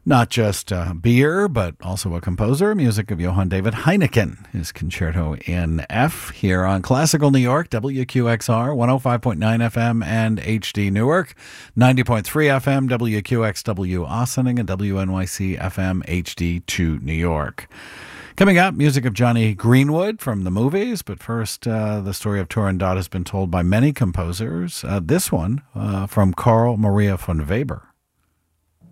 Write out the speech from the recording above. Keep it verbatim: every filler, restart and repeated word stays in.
Not just uh, beer, but also a composer. Music of Johann David Heineken, his Concerto in F, here on Classical New York, W Q X R, one oh five point nine F M and H D Newark, ninety point three F M, W Q X W Ossining, and W N Y C F M H D two New York. Coming up, music of Johnny Greenwood from the movies, but first, uh, the story of Turandot has been told by many composers. Uh, this one uh, from Carl Maria von Weber.